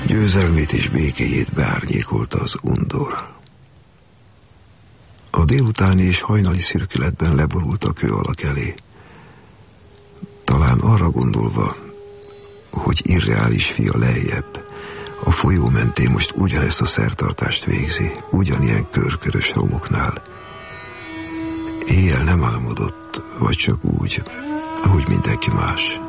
Győzelmét és békéjét beárnyékolta az undor. A délutáni és hajnali szürkületben leborult a kő alak elé. Talán arra gondolva, hogy irreális fia lejjebb, a folyó mentén most ugyanezt a szertartást végzi, ugyanilyen körkörös romoknál. Éjjel nem álmodott, vagy csak úgy, ahogy mindenki más.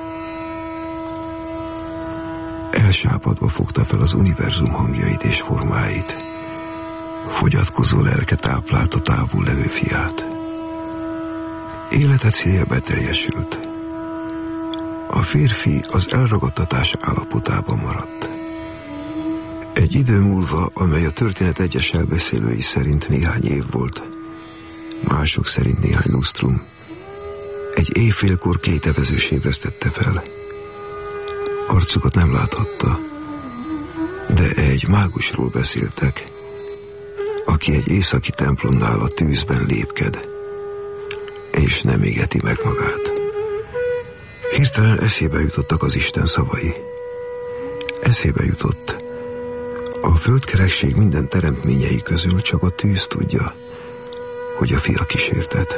Elsápadva fogta fel az univerzum hangjait és formáit. Fogyatkozó lelke táplált a távol levő fiát. Élete célja beteljesült. A férfi az elragadtatás állapotában maradt. Egy idő múlva, amely a történet egyes elbeszélői szerint néhány év volt, mások szerint néhány lustrum, egy éjfélkor 2 evezős ébresztette fel. Arcukat nem láthatta, de egy mágusról beszéltek, aki egy északi templomnál a tűzben lépked, és nem égeti meg magát. Hirtelen eszébe jutottak az Isten szavai. Eszébe jutott: a földkerekség minden teremtményei közül csak a tűz tudja, hogy a fia kísértet.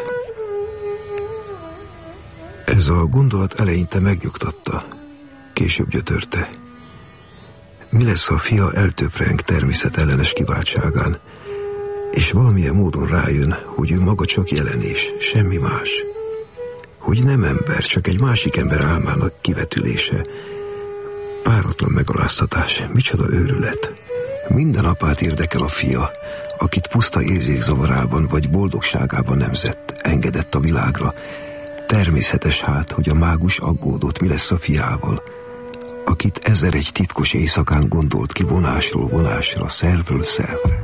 Ez a gondolat eleinte megnyugtatta, később gyötörte. Mi lesz, ha a fia eltöpreng természetellenes kiváltságán, és valamilyen módon rájön, hogy ő maga csak jelenés, semmi más. Hogy nem ember, csak egy másik ember álmának kivetülése. Páratlan megaláztatás, micsoda őrület. Minden apát érdekel a fia, akit puszta érzékzavarában vagy boldogságában nemzett, engedett a világra. Természetes hát, hogy a mágus aggódott, mi lesz a fiával, akit 1001 titkos éjszakán gondolt ki vonásról vonásra, szervről szervre.